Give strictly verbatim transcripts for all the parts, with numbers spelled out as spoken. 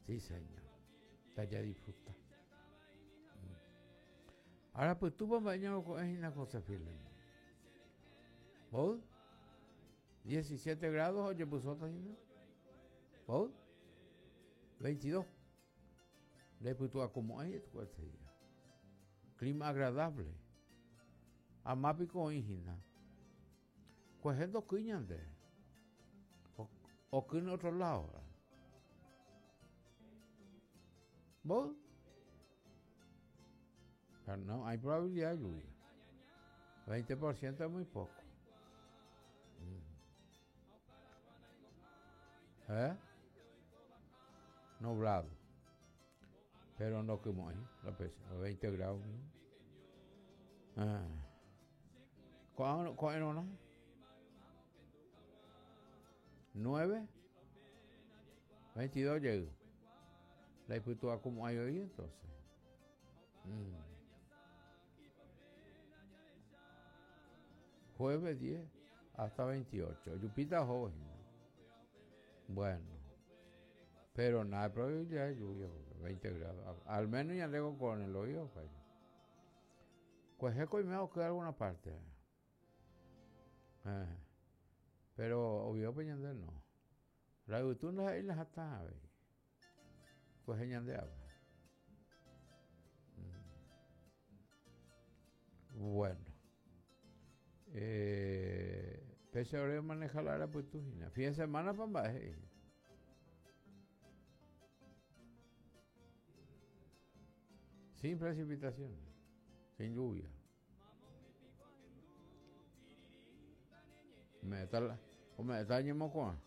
Sí, señor. Ella disfruta. Ahora, pues tú vas bañado con una cosa, Filemo. ¿Vos? diecisiete grados, oye, pues otra, ¿no? ¿Vos? veintidós. Después tú como ahí, tu cuarto día. Clima agradable. Amapi con hijina. Cogiendo quiñande. O, o que en otro lado. ¿Vos? Pero no hay probabilidad de lluvia. veinte por ciento es muy poco. ¿Eh? Nublado. Pero no como ahí, la pesa, los veinte grados. Ah. ¿Cuándo, cuándo no? nueve, veintidós llego. La disputa como hay hoy entonces. Mm. Jueves diez hasta veintiocho. Yupita joven. Bueno. Pero nada, pero ya es lluvia, veinte grados. Al menos ya le con el oído. Pues es que me ha quedado alguna parte. Eh. Pero obvio peñande no. La gutuna ahí las está, pues ñande habla. Bueno. Eh, pese a manejar la área pues tú, fin de semana para bajar. Sin precipitación, sin lluvia. Me está la, o me está ñemo con.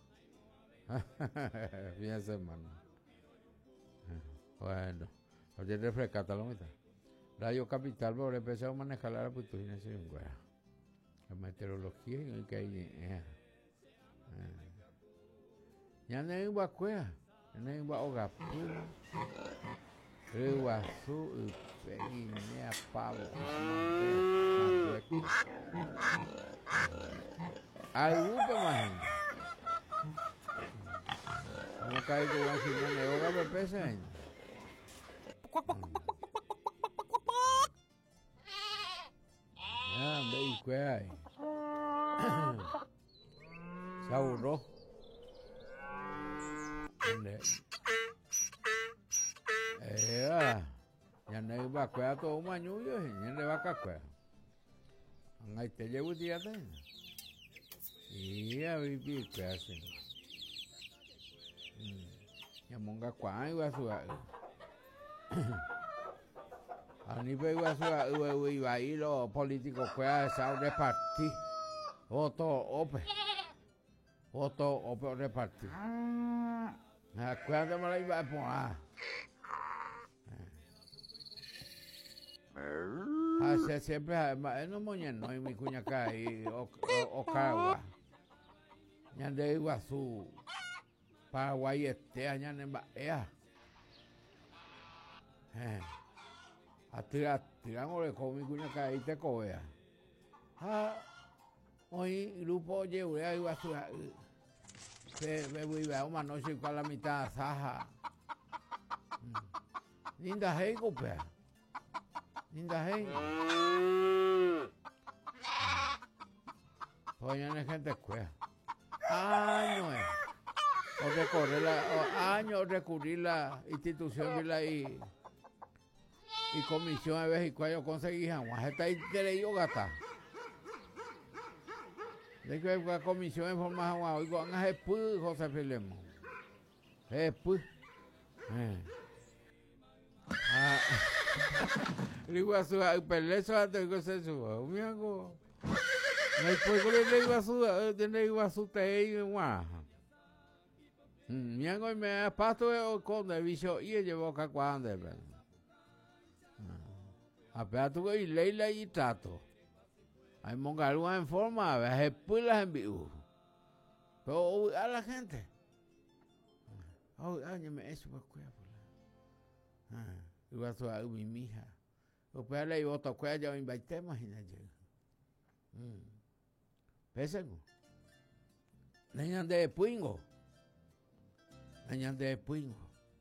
Fin de semana. Bueno, oye, refrescata la mitad. Radio Capital, por empezar a manejar la pues tú, fin de semana. La meteorología y que hay. Eh, eh. Ya no hay guacuea, ya no hay guaogapu. Riguazú, Guinea, Pavo, Algupa más. No cae con la simón de hoga de pesa. Ah, ve y cuál. Se aburró. Eh, ya no iba a cuidar todo un año, ya no le va a cuidar. Ahí te llevo un día de. Y a vivir, ¿qué hacen? Ya monga cuán iba a subir. A nivel iba a subir, iba a ir los políticos que a esa repartir. Otro, ope. Otro, ope, repartir. Acuérdate, me la iba a poner. Hace siempre, no moña no, y mi cuña cae, o cagua. Ya de Iguazú, Paraguay este, allá en Bahía. A tirar, tirándole con mi cuña cae y te cobea. Ah, hoy, grupo, llevo a Iguazú. Me voy a una noche con la mitad de Saja. Linda hey, copia. Linda hey. Pues ya no hay gente escuela. Años. O recorrer la, o años recurrir la institución de la y, y comisión a veces y cuando conseguí jamás. Está ahí que le digo gata. De que la comisión en forma de agua. Oigo, van a hacer pu, José Filemo. Es pu. Ah. Digo a su pelezo antes que se suba. Mi amigo. No hay fuego de Iguazú, de Iguazú te he ido. Mi amigo me ha pasado con el vicio y llevó acá cuando. Apenas tú y Leila y Tato. Hay mongaluas en forma, a veces pulas en vivo. Pero a la gente. Oh, áñame eso, pues cuida por la. Iguazú a mi mija. Después le iba a tocar, ya me invité, imagínate. Pésengo. Neñan de Puingo. Neñan de Puingo.